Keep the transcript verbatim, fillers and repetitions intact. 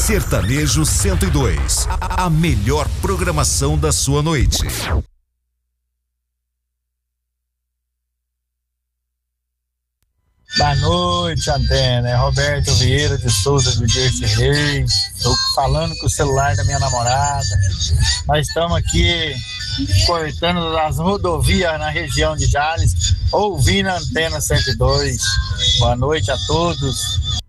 Sertanejo cento e dois, a melhor programação da sua noite. Boa noite, Antena. É Roberto Vieira de Souza de Dirce Reis. Estou falando com o celular da minha namorada. Nós estamos aqui cortando as rodovias na região de Jales, ouvindo a Antena cento e dois. Boa noite a todos.